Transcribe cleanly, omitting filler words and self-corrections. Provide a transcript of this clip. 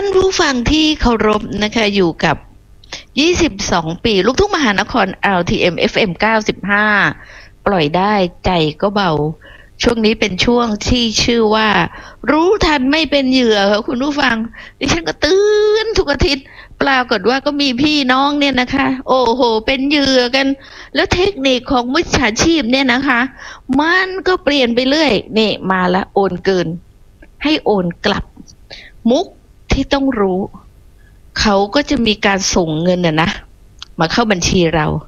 ผู้ฟังที่เคารพนะคะอยู่กับ22ปีลูกทุ่งมหานคร RTM FM 95ปล่อยได้ใจก็เบาช่วงนี้เป็นช่วงที่ชื่อว่ารู้ทันไม่เป็นเหยื่อค่ะคุณผู้ฟังดิฉันก็ตื่นทุกอาทิตย์ปรากฏว่าก็มีพี่น้องเนี่ยนะคะโอ้โหเป็นเหยื่อกันแล้วเทคนิคของมิจฉาชีพเนี่ยนะคะมันก็เปลี่ยนไปเรื่อยนี่มาละโอนเกินให้โอนกลับมุกที่ต้องรู้เขาก็จะมีการส่งเงินนะมาเข้าบัญชีเรา